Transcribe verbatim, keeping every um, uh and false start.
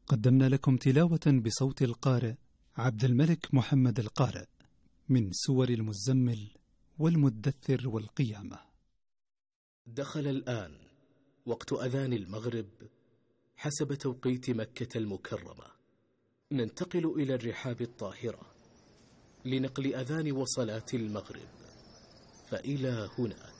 قدمنا لكم تلاوة بصوت القارئ عبد الملك محمد القارئ من سور المزمل والمدثر والقيامة. دخل الآن وقت أذان المغرب حسب توقيت مكة المكرمة. ننتقل إلى الرحاب الطاهرة لنقل أذان وصلاة المغرب، فإلى هناك.